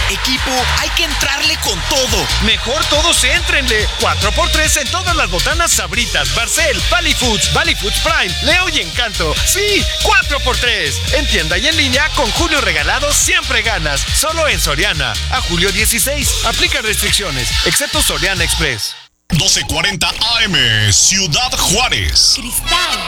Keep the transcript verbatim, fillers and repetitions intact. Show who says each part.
Speaker 1: Equipo, hay que entrarle con todo.
Speaker 2: Mejor todos éntrenle. cuatro por tres en todas las botanas Sabritas, Barcel, Valley Foods, Valley Foods Prime, Leo y Encanto. Sí, cuatro por tres. En tienda y en línea, con Julio Regalado siempre ganas. Solo en Soriana. A julio dieciséis. Aplica restricciones, excepto Soriana Express.
Speaker 3: doce cuarenta A M, Ciudad Juárez.
Speaker 4: Cristal